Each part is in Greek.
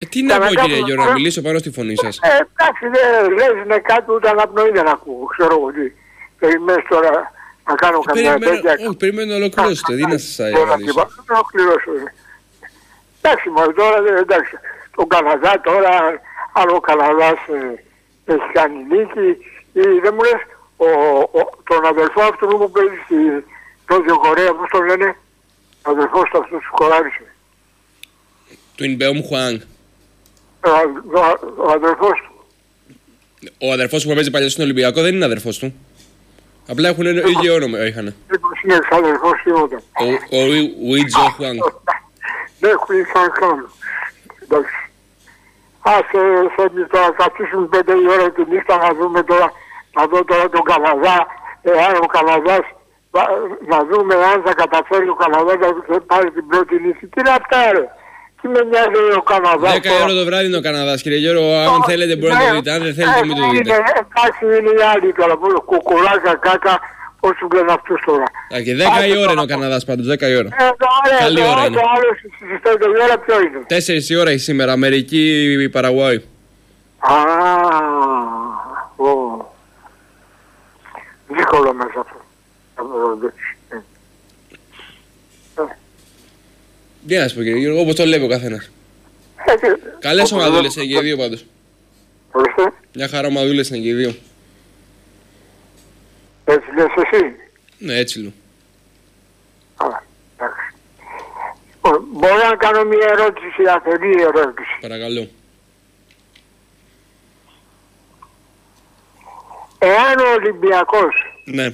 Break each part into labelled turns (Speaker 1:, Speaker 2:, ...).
Speaker 1: Τι να πω, κύριε Γιώργο, να μιλήσω πάνω στη φωνή σας.
Speaker 2: Εντάξει, λες είναι κάτι, ούτε αναπνοή δεν ακούω. Ξέρω εγώ τι. Περιμένεις τώρα να κάνω καμιά τέτοια.
Speaker 1: Όχι, περιμένω να ολοκληρώσετε. Τι να σας αρέσει.
Speaker 2: Να ολοκληρώσω. Εντάξει, μα τώρα εντάξει. Τον Καναδά τώρα, άλλο ο Καναδάς έχει κάνει νίκη. Ή δεν μου λες, τον αδελφό αυτού που παίζει στη Νότιο Κορέα, πώς τον λένε, ο αδελφός του αυτού του σκοράρισε.
Speaker 1: Του Ινμπεόμ Χουάνγκ.
Speaker 2: Ο αδελφός του.
Speaker 1: Ο αδερφός που παίζει παλιά στον Ολυμπιακό δεν είναι αδερφός του. Απλά έχουν ίδιο όνομα, είχανε.
Speaker 2: Είναι εξαδερφός τίποτα.
Speaker 1: Ο Ουίτζο Χουάνγκ.
Speaker 2: Ναι, Χουάνγκ. Εντάξει. Ας τώρα καθίσουμε 5 η ώρα τη νύχτα να δούμε τώρα, να δω τώρα τον Καναδά, εάν ο Καναδάς, να δούμε αν θα καταφέρει ο Καναδάς να πάρει την πρώτη νύχτα. Τι είναι αυτά ρε. Τι με νοιάζει ο Καναδάς.
Speaker 1: 10 ώρα το βράδυ είναι ο Καναδάς, κύριε Γιώργο. Αν θέλετε μπορείτε να το δείτε, αν δεν θέλετε μην το δείτε.
Speaker 2: Εντάξει, είναι οι άλλοι τώρα, κουκουράκια, κάκα, πώς σου λένε αυτούς τώρα.
Speaker 1: Και 10 η ώρα είναι ο Καναδάς πάντως, 10 η ώρα. Καλή ώρα είναι.
Speaker 2: Το άλλο στις 5 η ώρα ποιο είναι.
Speaker 1: 4 η ώρα έχει σήμερα, Αμερική, Παραγουάη.
Speaker 2: Δύσκολο μέσα αυτό.
Speaker 1: Τι να σου πω, κύριε Γιώργο, όπως το λέει ο καθένας. Καλές ομαδούλες είναι και οι δύο πάντως. Μια χαρά ομαδούλες είναι και οι δύο.
Speaker 2: Έτσι λες εσύ.
Speaker 1: Ναι, έτσι λέω.
Speaker 2: Εντάξει. Μπορώ να κάνω μια ερώτηση, αθερή ερώτηση.
Speaker 1: Παρακαλώ.
Speaker 2: Εάν ο Ολυμπιακός
Speaker 1: Ναι.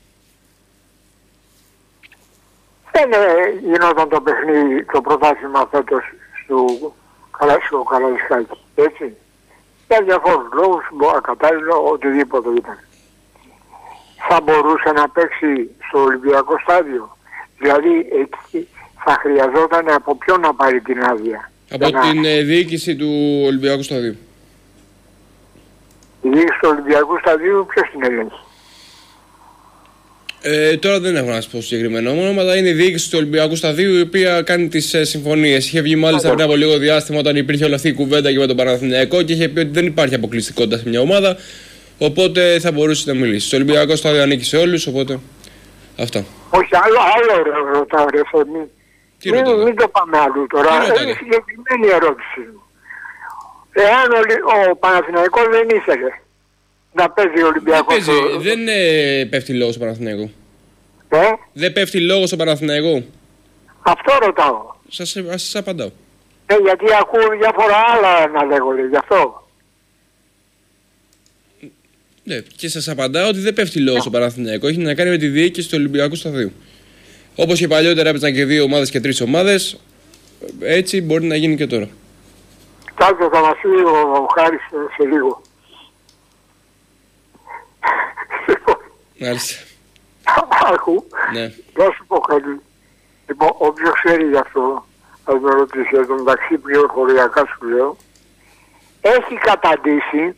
Speaker 2: δεν γινόταν το παιχνίδι, το πρωτάθλημα φέτος στο Καραϊσκάκι, έτσι. Για διαφόρους λόγους, ακατάλληλο, οτιδήποτε ήταν. Θα μπορούσε να παίξει στο Ολυμπιακό στάδιο. Δηλαδή εκεί θα χρειαζόταν από ποιον να πάρει την άδεια.
Speaker 1: Από την διοίκηση του Ολυμπιακού Σταδίου.
Speaker 2: Η διοίκηση του Ολυμπιακού Σταδίου ποιος την ελέγχει.
Speaker 1: Τώρα δεν έχω να σας πω συγκεκριμένο όνομα, είναι η διοίκηση του Ολυμπιακού Σταδίου η οποία κάνει τις συμφωνίες. Είχε βγει μάλιστα πριν από λίγο διάστημα όταν υπήρχε όλη αυτή η κουβέντα και με τον Παναθηναϊκό και είχε πει ότι δεν υπάρχει αποκλειστικότητα σε μια ομάδα. Οπότε θα μπορούσε να μιλήσει. Το Ολυμπιακό Στάδιο ανήκει σε όλους, οπότε αυτά.
Speaker 2: Όχι, άλλο ρωτάω ρε Θέμη. Μην το πάμε αλλού τώρα. Είναι συγκεκριμένη ερώτηση μου. Εάν ο Παναθηναϊκός δεν ήθελε να παίζει ο Ολυμπιακός.
Speaker 1: Δεν πέφτει λόγος στο Παναθηναϊκό. Δεν πέφτει λόγος στο Παναθηναϊκό.
Speaker 2: Αυτό ρωτάω.
Speaker 1: Σας απαντάω.
Speaker 2: Γιατί ακούω διάφορα άλλα να λέγονται, γι' αυτό.
Speaker 1: Ναι, και σας απαντάω ότι δεν πέφτει λόγος στο Παναθηναϊκό. Έχει να κάνει με τη διοίκηση του Ολυμπιακού Σταδίου. Όπως και παλιότερα έπαιζαν και 2 ομάδες και 3 ομάδες, έτσι μπορεί να γίνει και τώρα.
Speaker 2: Κάτσε θα μας πει ο Χάρης σε λίγο.
Speaker 1: Μάλιστα.
Speaker 2: Άκου, να σου πω κάτι. Λοιπόν, όποιος ξέρει γι' αυτό, θα με ρωτήσει εδώ μεταξύ πληροφοριακά σου λέω, έχει καταντήσει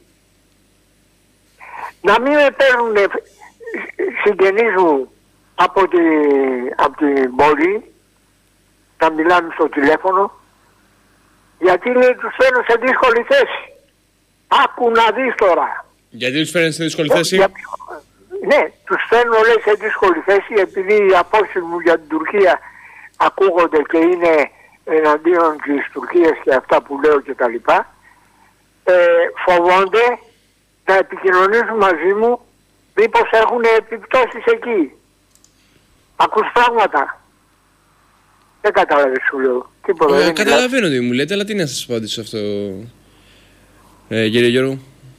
Speaker 2: να μην με παίρνουν συγγενείς μου από την πόλη, να μιλάνε στο τηλέφωνο, γιατί λέει τους φέρνω σε δύσκολη θέση. Άκου να δεις τώρα.
Speaker 1: Γιατί τους φέρνουν σε δύσκολη θέση?
Speaker 2: Ναι, τους φέρνω λέει σε δύσκολη θέση επειδή οι απόψεις μου για την Τουρκία ακούγονται και είναι εναντίον της Τουρκίας και αυτά που λέω και τα λοιπά. Φοβόνται να επικοινωνήσουν μαζί μου μήπως έχουν επιπτώσεις εκεί. Ακούς πράγματα. Δεν κατάλαβες σου λέω. Τίποτα.
Speaker 1: Καταλαβαίνω τι μου λέτε, αλλά τι να σας απαντήσω αυτό, κύριε Γιώργο.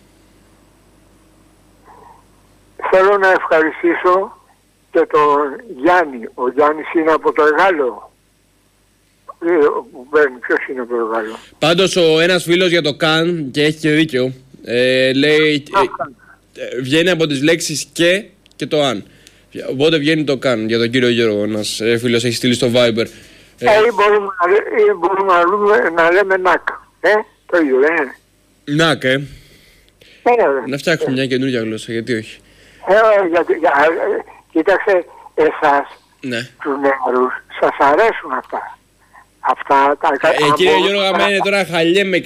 Speaker 2: Θέλω να ευχαριστήσω και τον Γιάννη. Ο Γιάννης είναι από το Εγάλεο. Ποιος είναι από το Εγάλεο?
Speaker 1: Πάντως ο ένας φίλος για το καν, και έχει και δίκιο, λέει, βγαίνει από τις λέξεις και το αν. Οπότε βγαίνει το καν για τον κύριο Γιώργο. Ένας φίλος έχει στείλει στο Viber.
Speaker 2: Μπορούμε να λέμε νακ. Το ίδιο δεν είναι?
Speaker 1: Νακ, να φτιάξουμε μια καινούργια γλώσσα, γιατί όχι.
Speaker 2: Κοίταξε, εσάς, τους νεαρούς, σας αρέσουν αυτά. Αυτά τα...
Speaker 1: Κύριε Γιώργο, άμα είναι τώρα χαλιέμαι